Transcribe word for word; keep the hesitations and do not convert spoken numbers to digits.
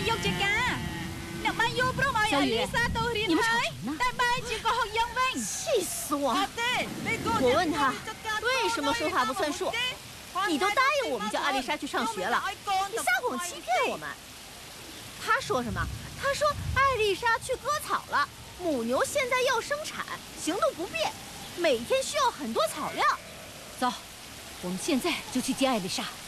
យកជាការអ្នកបានយល់ព្រមឲ្យអាលីសាទៅរៀនហើយតែបែរជាកុហកយ៉ាងវិញ气死我！我问他为什么说话不算数，你都答应我们叫艾丽莎去上学了，你撒谎欺骗我们。他说什么？他说艾丽莎去割草了，母牛现在要生产，行动不便，每天需要很多草料。 走，我们现在就去接艾丽莎。